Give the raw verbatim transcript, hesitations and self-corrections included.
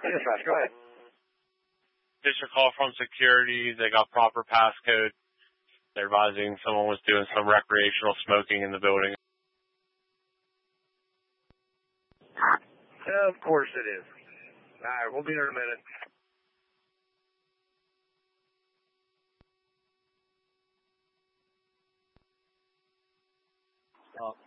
Dispatch, go ahead. Just a call from security. They got proper passcode. They're advising someone was doing some recreational smoking in the building. Uh, of course it is. All right, we'll be there in a minute. Oh.